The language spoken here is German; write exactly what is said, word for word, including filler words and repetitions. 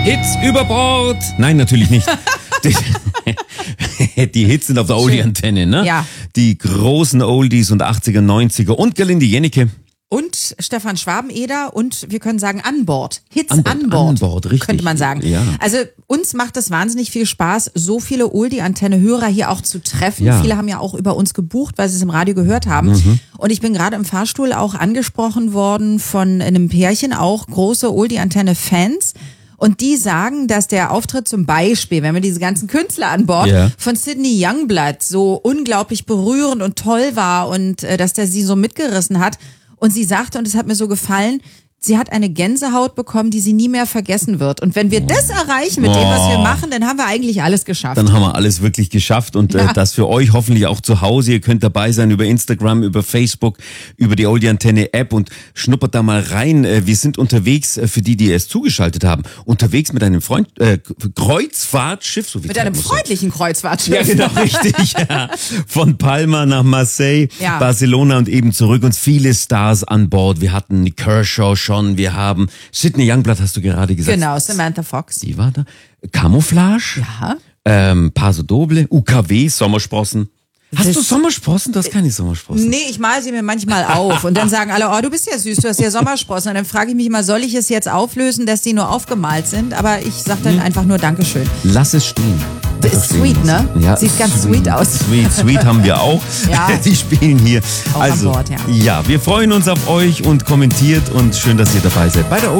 Hits über Bord. Nein, natürlich nicht. die, die Hits sind auf der Oldie-Antenne, ne? Ja. Die großen Oldies und achtziger, neunziger und Gelinde Jennecke. Und Stefan Schwabeneder und wir können sagen an Bord. Hits An Bord, an Bord, an Bord, richtig. könnte man sagen. Ja. Also uns macht es wahnsinnig viel Spaß, so viele Oldie-Antenne-Hörer hier auch zu treffen. Ja. Viele haben ja auch über uns gebucht, weil sie es im Radio gehört haben. Mhm. Und ich bin gerade im Fahrstuhl auch angesprochen worden von einem Pärchen, auch große Oldie-Antenne-Fans. Und die sagen, dass der Auftritt zum Beispiel, wenn wir diese ganzen Künstler an Bord, Ja. von Sidney Youngblood so unglaublich berührend und toll war und äh, dass der sie so mitgerissen hat. Und sie sagte, und es hat mir so gefallen, sie hat eine Gänsehaut bekommen, die sie nie mehr vergessen wird. Und wenn wir das erreichen mit dem, was wir machen, dann haben wir eigentlich alles geschafft. Dann haben wir alles wirklich geschafft und Ja. äh, das für euch hoffentlich auch zu Hause. Ihr könnt dabei sein über Instagram, über Facebook, über die Oldie-Antenne-App und schnuppert da mal rein. Äh, wir sind unterwegs, äh, für die, die erst zugeschaltet haben, unterwegs mit einem Freund, äh, Kreuzfahrtschiff. So wie mit einem muss man- freundlichen Kreuzfahrtschiff. Ja, genau, richtig. Ja. Von Palma nach Marseille, Ja. Barcelona und eben zurück. Und viele Stars an Bord. Wir hatten Nick Kershaw schon, wir haben Sidney Youngblood, hast du gerade gesagt. Genau, Samantha Fox. Die war da. Camouflage. Ja. Ähm, Paso Doble, U K W, Sommersprossen. Hast Das- du Sommersprossen? Du hast keine Sommersprossen. Nee, ich mal sie mir manchmal auf und dann sagen alle, oh, du bist ja süß, du hast ja Sommersprossen. Und dann frage ich mich immer, soll ich es jetzt auflösen, dass die nur aufgemalt sind? Aber ich sag dann einfach nur Dankeschön. Lass es stehen. Das ist sweet, ne? Ja, Sieht ganz sweet aus. Sweet, sweet haben wir auch. Ja. Die spielen hier. Auch an also, Bord, ja. ja, wir freuen uns auf euch und kommentiert und schön, dass ihr dabei seid bei der